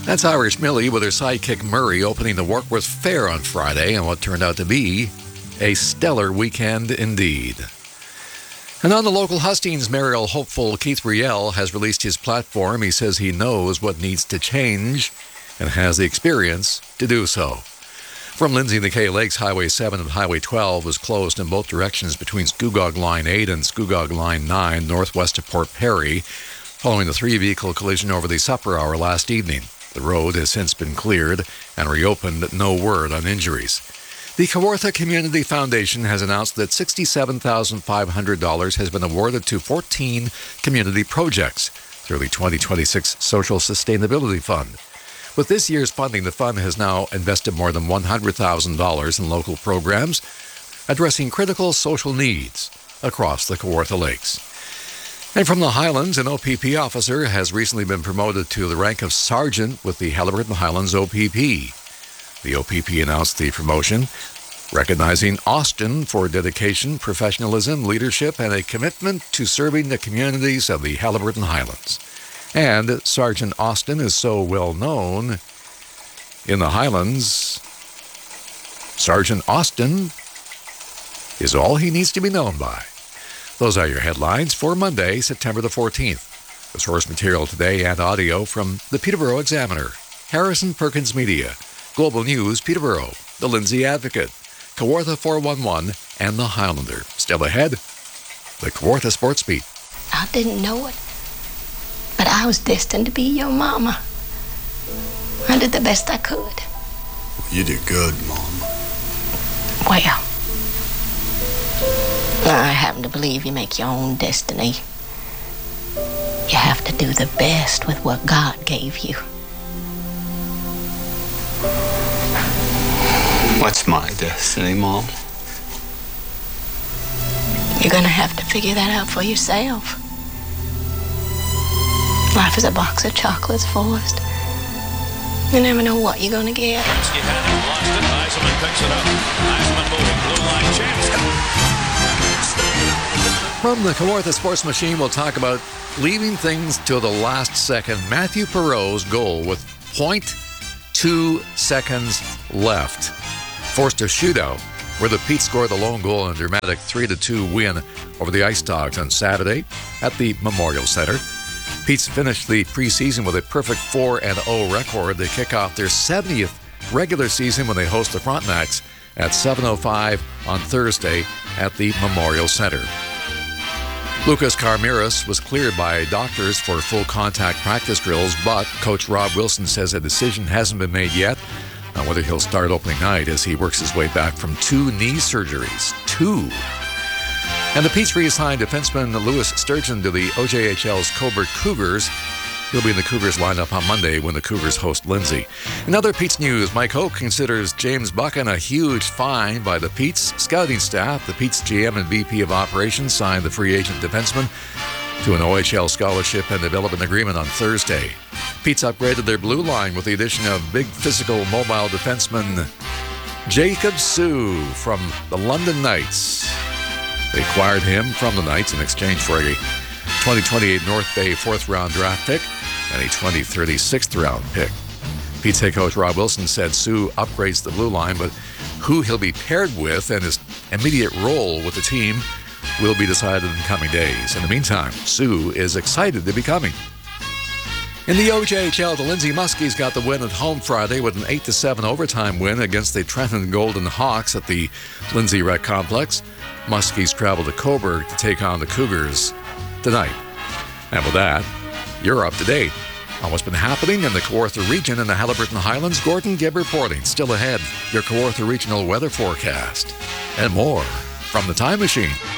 That's Irish Millie with her sidekick Murray opening the Warkworth Fair on Friday and what turned out to be a stellar weekend indeed. And on the local hustings, mayoral hopeful Keith Riel has released his platform. He says he knows what needs to change and has the experience to do so. From Lindsay to Kay Lakes, Highway 7 and Highway 12 was closed in both directions between Scugog Line 8 and Scugog Line 9 northwest of Port Perry, following the three-vehicle collision over the supper hour last evening. The road has since been cleared and reopened, no word on injuries. The Kawartha Community Foundation has announced that $67,500 has been awarded to 14 community projects through the 2026 Social Sustainability Fund. With this year's funding, the fund has now invested more than $100,000 in local programs addressing critical social needs across the Kawartha Lakes. And from the Highlands, an OPP officer has recently been promoted to the rank of sergeant with the Haliburton Highlands OPP. The OPP announced the promotion, recognizing Austin for dedication, professionalism, leadership, and a commitment to serving the communities of the Haliburton Highlands. And Sergeant Austin is so well known in the Highlands. Sergeant Austin is all he needs to be known by. Those are your headlines for Monday, September the 14th. The source material today and audio from the Peterborough Examiner, Harrison Perkins Media, Global News Peterborough, the Lindsay Advocate, Kawartha 411, and the Highlander. Still ahead, the Kawartha Sports Beat. I didn't know it, but I was destined to be your mama. I did the best I could. You did good, Mom. Well, I happen to believe you make your own destiny. You have to do the best with what God gave you. What's my destiny, Mom? You're gonna have to figure that out for yourself. Life is a box of chocolates, Forrest. You never know what you're gonna get. Gretzky had it, lost it. Eisenman picks it up. Eisenman moving. Blue line chance. From the Kawartha Sports Machine, we'll talk about leaving things till the last second. Matthew Perreault's goal with 0.2 seconds left forced a shootout where the Petes scored the lone goal in a dramatic 3-2 win over the Ice Dogs on Saturday at the Memorial Centre. Petes finished the preseason with a perfect 4-0 record. They kick off their 70th regular season when they host the Frontenacs at 7:05 on Thursday at the Memorial Centre. Lucas Carmiras was cleared by doctors for full contact practice drills, but Coach Rob Wilson says a decision hasn't been made yet on whether he'll start opening night as he works his way back from 2 knee surgeries. 2. And the Petes reassigned defenseman Lewis Sturgeon to the OJHL's Cobourg Cougars. He'll be in the Cougars lineup on Monday when the Cougars host Lindsay. In other Petes news, Mike Hoke considers James Buchan a huge find by the Petes scouting staff. The Petes GM and VP of Operations signed the free agent defenseman to an OHL scholarship and development agreement on Thursday. Petes upgraded their blue line with the addition of big physical mobile defenseman Jacob Sue from the London Knights. They acquired him from the Knights in exchange for a 2028 North Bay 4th-round draft pick and a 2030 6th-round pick. Pete's head coach Rob Wilson said Sue upgrades the blue line, but who he'll be paired with and his immediate role with the team will be decided in coming days. In the meantime, Sue is excited to be coming. In the OJHL, the Lindsay Muskies got the win at home Friday with an 8-7 overtime win against the Trenton Golden Hawks at the Lindsay Rec Complex. Muskies travel to Cobourg to take on the Cougars tonight. And with that, you're up to date on what's been happening in the Kawartha region and the Haliburton Highlands. Gordon Gibb reporting. Still ahead, your Kawartha regional weather forecast and more from the Time Machine.